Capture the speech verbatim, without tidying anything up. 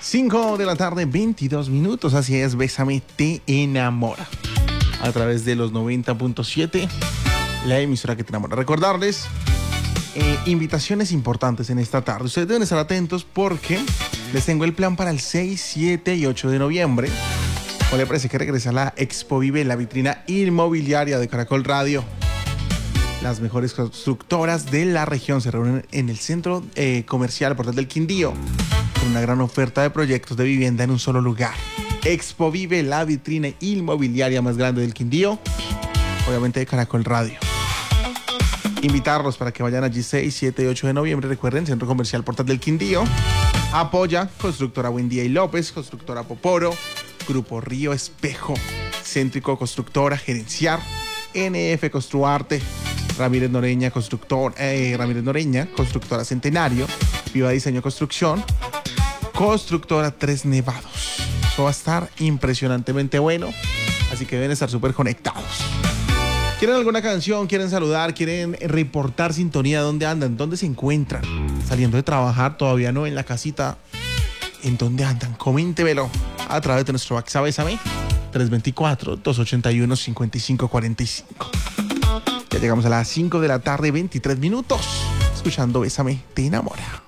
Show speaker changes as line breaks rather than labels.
cinco de la tarde, veintidós minutos. Así es, Bésame te enamora. A través de los noventa punto siete, la emisora que te enamora. Recordarles eh, invitaciones importantes en esta tarde. Ustedes deben estar atentos porque les tengo el plan para el seis, siete y ocho de noviembre. Hoy le parece que regresa la Expo Vive, la vitrina inmobiliaria de Caracol Radio. Las mejores constructoras de la región se reúnen en el centro eh, comercial Portal del Quindío con una gran oferta de proyectos de vivienda en un solo lugar. Expo Vive, la vitrina inmobiliaria más grande del Quindío, obviamente de Caracol Radio. Invitarlos para que vayan allí seis, siete y ocho de noviembre. Recuerden, Centro Comercial Portal del Quindío. Apoya Constructora Buendía y López, Constructora Poporo, Grupo Río Espejo, Céntrico Constructora Gerenciar, N F Construarte, Ramírez Noreña Constructor, eh, Ramírez Noreña Constructora Centenario, Viva Diseño Construcción, Constructora Tres Nevados. Eso va a estar impresionantemente bueno, así que deben estar súper conectados. ¿Quieren alguna canción? ¿Quieren saludar? ¿Quieren reportar sintonía? ¿Dónde andan? ¿Dónde se encuentran? ¿Saliendo de trabajar? ¿Todavía no? ¿En la casita? ¿En dónde andan? Coméntemelo a través de nuestro WhatsApp, Bésame, tres dos cuatro, dos ocho uno, cinco cinco cuatro cinco. Ya llegamos a las cinco de la tarde, veintitrés minutos, escuchando Bésame te enamora.